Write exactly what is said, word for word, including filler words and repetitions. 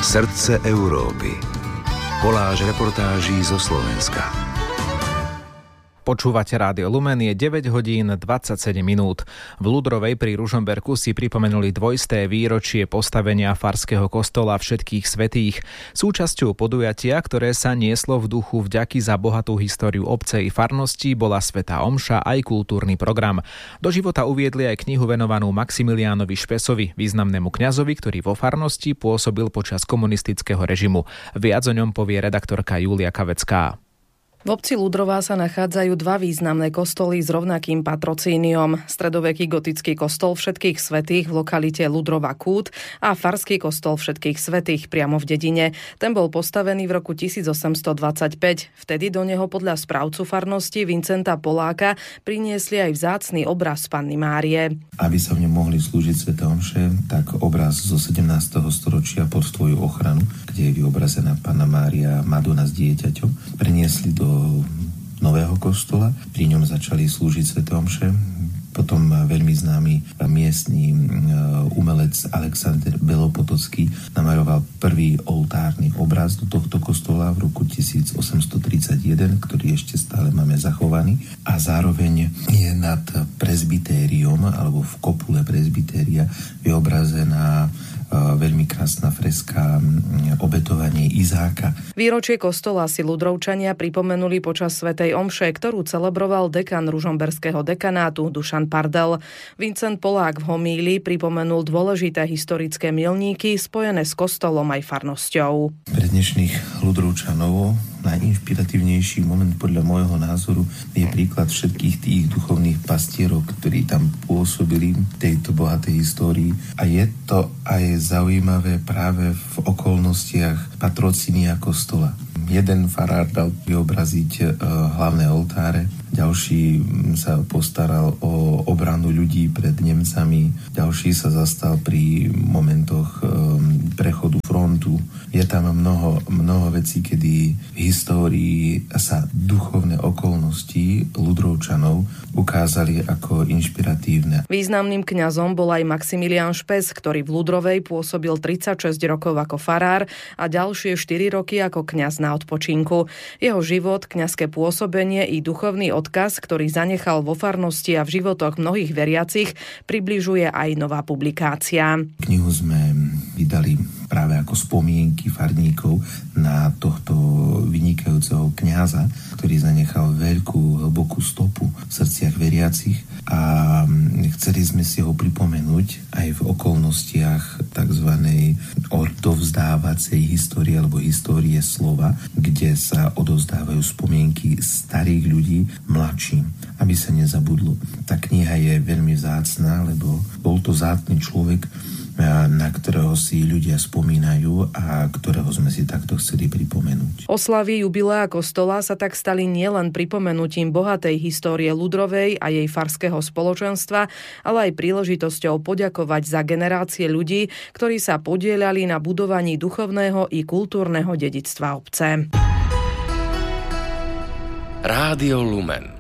Srdce Európy. Koláž reportáží zo Slovenska. Počúvate Rádio Lumen, je deväť hodín dvadsaťsedem minút. V Ľudrovej pri Ružomberku si pripomenuli dvojsté výročie postavenia farského kostola Všetkých svätých. Súčasťou podujatia, ktoré sa nieslo v duchu vďaky za bohatú históriu obce i farnosti, bola svätá omša aj kultúrny program. Do života uviedli aj knihu venovanú Maximiliánovi Špesovi, významnému kňazovi, ktorý vo farnosti pôsobil počas komunistického režimu. Viac o ňom povie redaktorka Julia Kavecká. V obci Ľudrová sa nachádzajú dva významné kostoly s rovnakým patrocíniom. Stredoveký gotický kostol Všetkých svätých v lokalite Ľudrova Kút a farský kostol Všetkých svätých priamo v dedine. Ten bol postavený v roku tisícosemstodvadsaťpäť. Vtedy do neho podľa správcu farnosti Vincenta Poláka priniesli aj vzácny obraz Panny Márie. Aby sa v ňom mohli slúžiť sväté omše, tak obraz zo sedemnásteho storočia pod tvoju ochranu, kde je vyobrazená Panna Mária Madonna s dieťaťom, priniesli do nového kostola. Pri ňom začali slúžiť sväté omše. Potom veľmi známy miestny umelec Alexander Belopotocký namaľoval prvý oltárny obraz do tohto kostola v roku tisícosemstotridsaťjeden, ktorý ešte stále máme zachovaný. A zároveň je nad prezbytériom alebo v kopule prezbytéria vyobrazená veľmi krásna freska Obetovanie Izáka. Výročie kostola si Ľudrovčania pripomenuli počas svätej omše, ktorú celebroval dekan ružomberského dekanátu Dušan Pardel. Vincent Polák v homílii pripomenul dôležité historické milníky spojené s kostolom aj farnosťou. Pre dnešných Ľudrovčanov najinšpiratívnejší moment podľa môjho názoru je príklad všetkých tých duchovných pastierov, ktorí tam pôsobili v tejto bohatej histórii. A je to aj zaujímavé práve v okolnostiach patrocínia kostola. Jeden farár dal vyobraziť e, hlavné oltáre, ďalší sa postaral o obranu ľudí pred Nemcami, ďalší sa zastal pri momentoch e, prechodu frontu. Je tam mnoho, mnoho vecí, kedy v histórii sa duchovné okolnosti Ľudrovčanov ukázali ako inšpiratívne. Významným kňazom bol aj Maximilián Špes, ktorý v Ľudrovej pôsobil tridsaťšesť rokov ako farár a ďalšie štyri roky ako kňaz na odpočinku. Jeho život, kňazské pôsobenie i duchovný odkaz, ktorý zanechal vo farnosti a v životoch mnohých veriacich, približuje aj nová publikácia. Knihu sme vydali práve ako spomienky farníkov na tohto vynikajúceho kňaza, ktorý zanechal veľkú, hlbokú stopu v srdciach veriacich a chceli sme si ho pripomenúť aj v okolnostiach tzv. Odovzdávacej histórie alebo histórie slova, kde sa odovzdávajú spomienky starých ľudí mladším, aby sa nezabudlo. Tá kniha je veľmi vzácna, lebo bol to vzácny človek, na ktorého si ľudia spomínajú a ktorého sme si takto chceli pripomenúť. Oslavy jubilea kostola sa tak stali nielen pripomenutím bohatej histórie Ľudrovej a jej farského spoločenstva, ale aj príležitosťou poďakovať za generácie ľudí, ktorí sa podieľali na budovaní duchovného i kultúrneho dedičstva obce. Rádio Lumen.